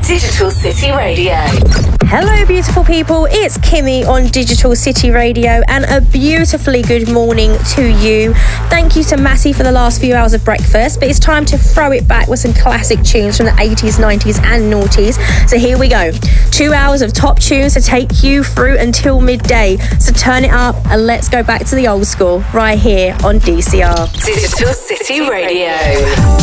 Digital City Radio. Hello, beautiful people. It's Kimmy on Digital City Radio, and a beautifully good morning to you. Thank you to Matty for the last few hours of breakfast, but it's time to throw it back with some classic tunes from the 80s, 90s and noughties. So here we go. 2 hours of top tunes to take you through until midday. So turn it up and let's go back to the old school right here on DCR. Digital City Radio.